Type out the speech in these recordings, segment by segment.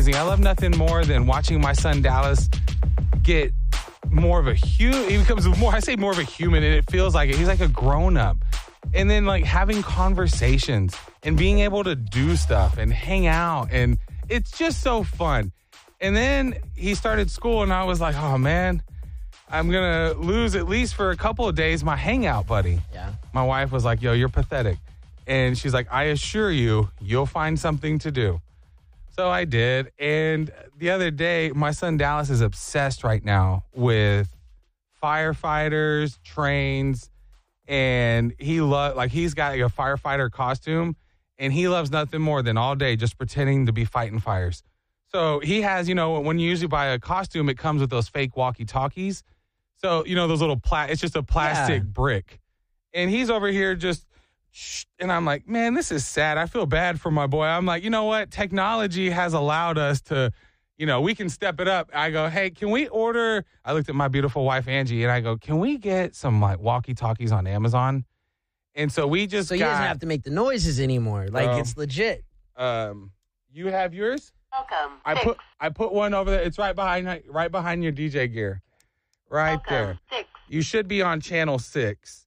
amazing. I love nothing more than watching my son Dallas get more of a human. He becomes more, I say more of a human, and it feels like it. He's like a grown-up. And then like having conversations and being able to do stuff and hang out. And it's just so fun. And then he started school and I was like, oh man, I'm going to lose at least for a couple of days my hangout buddy. Yeah. My wife was like, yo, you're pathetic. And she's like, I assure you, you'll find something to do. So I did. And the other day, my son Dallas is obsessed right now with firefighters, trains, and he's got like a firefighter costume, and he loves nothing more than all day just pretending to be fighting fires. So he has, when you usually buy a costume, it comes with those fake walkie-talkies. So, those little it's just a plastic brick. And he's over here just, and I'm like, man, this is sad. I feel bad for my boy. I'm like, you know what? Technology has allowed us to, we can step it up. I go, hey, can we order? I looked at my beautiful wife, Angie, and I go, can we get some like walkie-talkies on Amazon? And so we just he doesn't have to make the noises anymore. Like it's legit. You have yours? Welcome. I put one over there. It's right behind your DJ gear. Right there. 6. You should be on channel 6.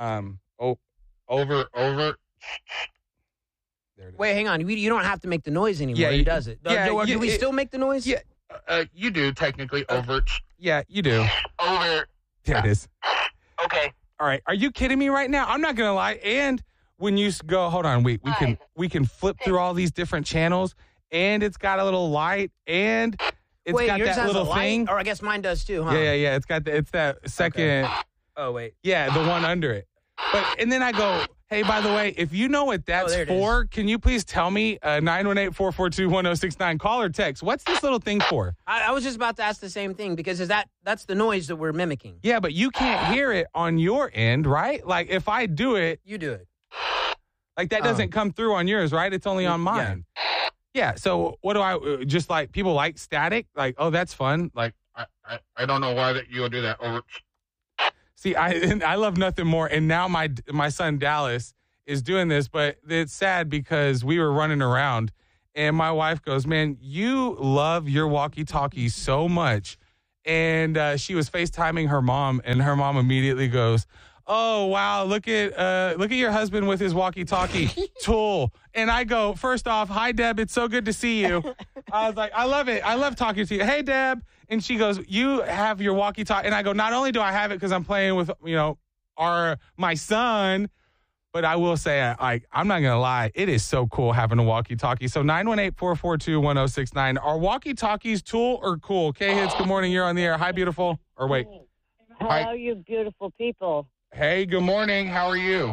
Over. There it is. Wait, hang on. You don't have to make the noise anymore. Yeah, He does it. Do we still make the noise? Yeah. You do technically over. Yeah, you do. Over. There it is. Okay. All right. Are you kidding me right now? I'm not gonna lie. And when you go, hold on, we can flip through all these different channels, and it's got a little light, and it's got yours that has little a light? thing. Or I guess mine does too, huh? Yeah. It's that second. Okay. Oh wait. Yeah, the one under it. And then I go, hey, by the way, if you know what that's for, can you please tell me? 918-442-1069. Call or text. What's this little thing for? I was just about to ask the same thing because that's the noise that we're mimicking. Yeah, but you can't hear it on your end, right? Like if I do it. You do it. Like that doesn't come through on yours, right? It's only on mine. Yeah, so what do I, just like people like static? Like, oh, that's fun. Like, I don't know why that you would do that. Over. See, I love nothing more. And now my son Dallas is doing this, but it's sad because we were running around and my wife goes, man, you love your walkie-talkie so much. And she was FaceTiming her mom, and her mom immediately goes, oh, wow, look at your husband with his walkie-talkie tool. And I go, first off, hi, Deb. It's so good to see you. I was like, I love it. I love talking to you. Hey, Deb. And she goes, you have your walkie-talkie. And I go, not only do I have it because I'm playing with, my son, but I will say, I'm not going to lie, it is so cool having a walkie-talkie. So 918-442-1069. Are walkie-talkies tool or cool? K-Hits, good morning. You're on the air. Hi, beautiful. Or wait. Hello, you beautiful people. Hey, good morning. How are you?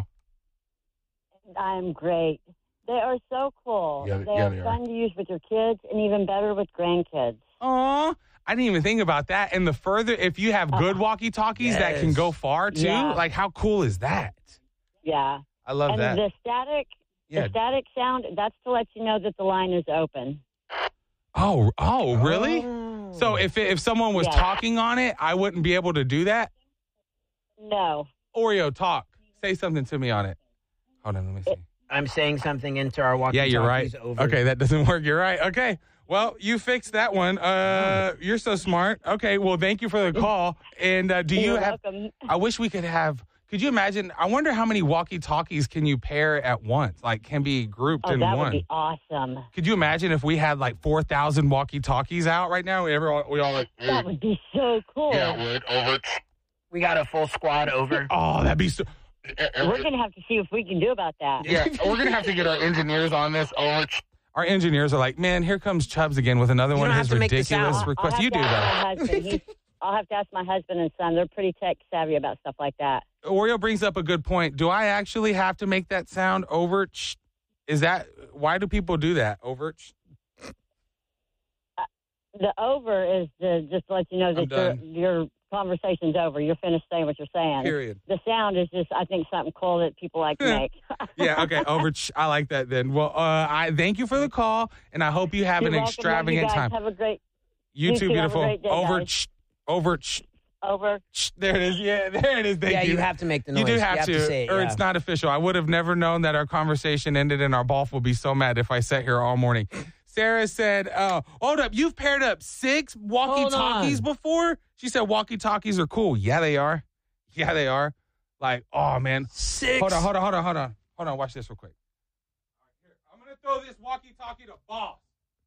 I'm great. They are so cool. Yeah, they are fun to use with your kids and even better with grandkids. Aw, I didn't even think about that. And if you have good walkie-talkies that can go far too, like how cool is that? Yeah. I love that. And the static sound, that's to let you know that the line is open. Oh, really? So if someone was talking on it, I wouldn't be able to do that? No. Oreo, talk. Say something to me on it. Hold on, let me see. I'm saying something into our walkie-talkies. Yeah, you're right. Over. Okay, that doesn't work. You're right. Okay. Well, you fixed that one. You're so smart. Okay, well, thank you for the call. And You're welcome. I wish we could have, could you imagine, I wonder how many walkie-talkies can you pair at once, like can be grouped in one. That would be awesome. Could you imagine if we had like 4,000 walkie-talkies out right now? We all like, that would be so cool. Yeah, it would. Over. We got a full squad over. Oh, that'd be so. We're going to have to see if we can do about that. Yeah, we're going to have to get our engineers on this. Over. Our engineers are like, man, here comes Chubbs again with another one of his ridiculous requests. You do that. I'll have to ask my husband and son. They're pretty tech savvy about stuff like that. Oreo brings up a good point. Do I actually have to make that sound over? Why do people do that? Over? The over is just to let you know that your conversation's over. You're finished saying what you're saying. Period. The sound is just, I think, something cool that people like to make. Yeah, okay, over. I like that then. Well, I thank you for the call, and I hope you have an extravagant time. Have a great. You too, beautiful. Have a great day, over. Guys. Over. Over. There it is. Yeah, there it is. Thank you. You have to make the noise. You do have to say it, or it's not official. I would have never known that our conversation ended, and our boss will be so mad if I sat here all morning. Sarah said, hold up, you've paired up 6 walkie-talkies before? She said walkie-talkies are cool. Yeah, they are. Yeah, they are. Like, oh, man. 6. Hold on, watch this real quick. All right, here. I'm going to throw this walkie-talkie to Boss.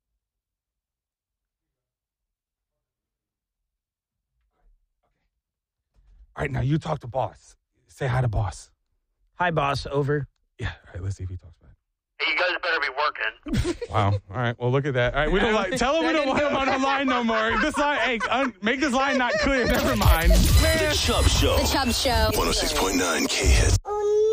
All right, now you talk to Boss. Say hi to Boss. Hi, boss. Over. Yeah, all right, let's see if he talks back. Hey, you guys better be working. Wow. All right. Well, look at that. All right. We don't tell him we don't want him on the line no more. This line, hey, make this line not clear. Never mind. Man. The Chubb Show. 106.9 K-Hits.